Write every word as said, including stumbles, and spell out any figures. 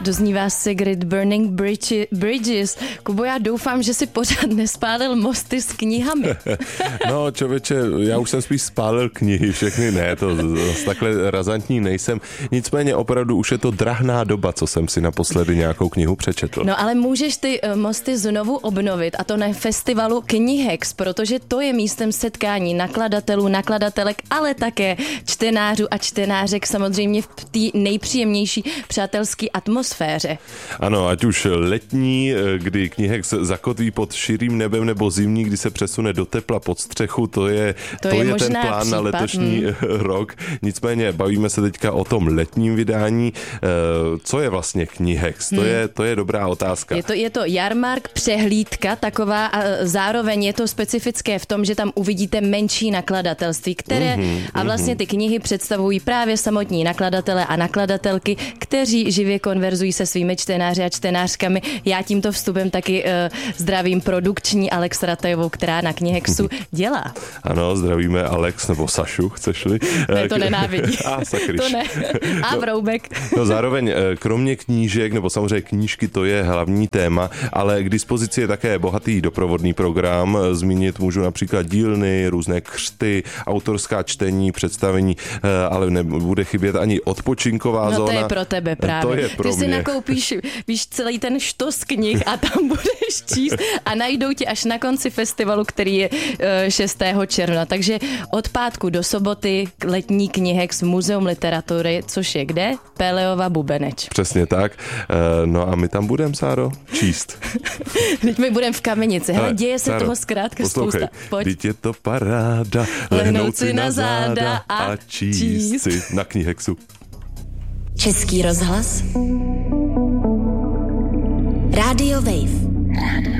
doznívá Sigrid Burning Bridge, Bridges. Kubo, já doufám, že si pořád nespálil mosty s knihami. No, člověče, já už jsem spíš spálil knihy, všechny ne, to zase takhle razantní nejsem. Nicméně opravdu už je to drahná doba, co jsem si naposledy nějakou knihu přečetl. No ale můžeš ty mosty znovu obnovit, a to na festivalu Knihex, protože to je místem setkání nakladatelů, nakladatelek, ale také čtenářů a čtenářek, samozřejmě v té nejpříjemnější přátelské atmosféře. Ano, ať už letní, kdy Knihex zakotví pod širým nebem, nebo zimní, kdy se přesune do tepla pod střechu, to je, to to je, je ten plán plán případ. na letošní hmm. rok. Nicméně bavíme se teďka o tom letním vydání. Co je vlastně Knihex? To, hmm. je, to je dobrá otázka. Je to, je to jarmark, přehlídka taková a zároveň je to specifické v tom, že tam uvidíte menší nakladatelství, které mm-hmm, a vlastně ty knihy představují právě samotní nakladatelé a nakladatelky, kteří živě konverzují se svými čtenáři a čtenářkami. Já tímto vstupem taky uh, zdravím produkční Alex Ratajovou, která na Knihexu dělá. Ano, zdravíme Alex, nebo Sašu, chceš-li. Ne, to nenávidí. A sakryš. To ne. A Vroubek. No zároveň, kromě knížek, nebo samozřejmě knížky, to je hlavní téma, ale k dispozici je také bohatý doprovodný program. Zmínit můžu například dílny, různé křty, autorská čtení, představení, ale nebude chybět ani odpočinková no, zóna. No to je pro tebe právě. To je pro Ty si mě. nakoupíš, víš, celý ten štos knih a tam budeš číst a najdou tě až na konci festivalu, který je šestého června. Takže od pátku do soboty letní Knihex Muzeum literatury, což je kde? Péleova Bubeneč. Přesně tak. No a my tam budeme, Sáro, číst. Teď my budeme v Kamenici. Hele, děje se Sáro, toho zkrátka poslouchej, spousta. Pojď. Teď je to paráda, lehnout si na záda a číst, číst si na Knihexu. Český rozhlas Rádio Wave.